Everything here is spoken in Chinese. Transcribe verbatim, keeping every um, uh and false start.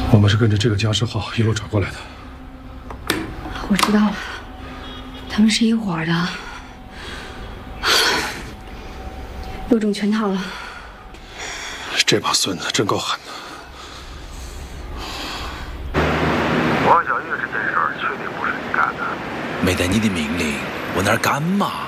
我们是跟着这个僵尸号一路找过来的。 我知道了，他们是一伙的，又中圈套了。 这帮孙子真够狠的。 王小玉这件事儿确定不是你干的？ 没得你的命令，我哪敢嘛？